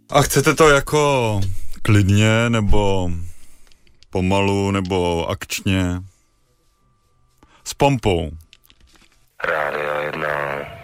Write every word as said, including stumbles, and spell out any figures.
A chcete to jako klidně, nebo pomalu, nebo akčně? S pompou. Rádio jedna.